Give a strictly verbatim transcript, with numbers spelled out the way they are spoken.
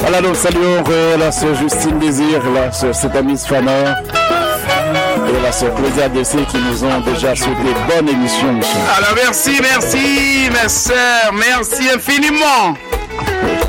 Voilà, nous saluons euh, la sœur Justine Désir, la sœur Stéphanie Sfanner et la sœur Claudia Dessé qui nous ont déjà souhaité bonne émission, monsieur. Alors merci, merci mes sœurs, merci infiniment.